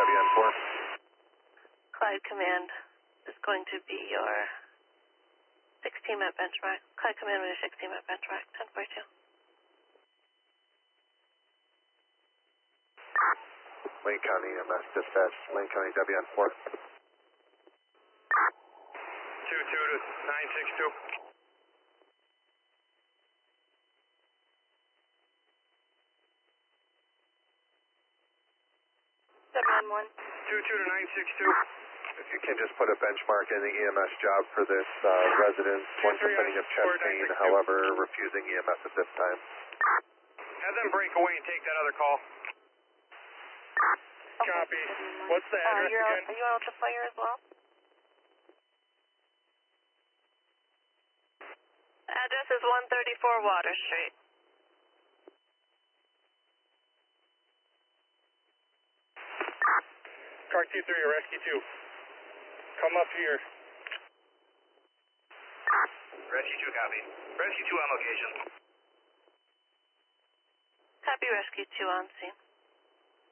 WN4. Clyde Command is going to be your 16-minute benchmark. Clyde Command with your 16-minute benchmark, 1042. Lane County EMS dispatch, Lane County WN4. 22 to 962. 711. 22 to 962. If you can just put a benchmark in the EMS job for this residence, one complaining of chest pain, however, refusing EMS at this time. Have them break away and take that other call. Copy. What's the address again? Are you on Ultrafire as well? Address is 134 Water Street. Car Q3 or Rescue 2. Come up here. Rescue 2, copy. Rescue 2 on location. Copy Rescue 2 on scene.